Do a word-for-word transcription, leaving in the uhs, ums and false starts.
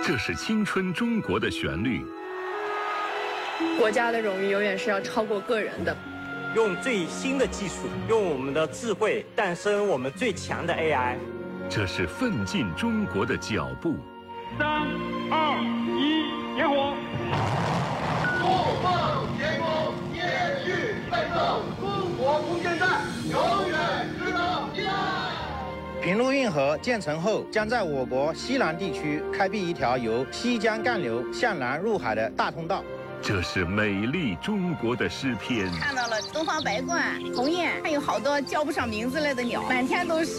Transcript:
这是青春中国的旋律。 国家的荣誉永远是要超过个人的。 用最新的技术，用我们的智慧诞生我们最强的 A I。 这是奋进中国的脚步。 三、二、一，点火！ 怒放天空，天域奋斗，中国空间站永远值得依赖。 平陆运河建成后，将在我国西南地区开辟一条由西江干流向南入海的大通道。 这是美丽中国的诗篇。 看到了东方白鹳、鸿雁，还有好多叫不上名字来的鸟，满天都是。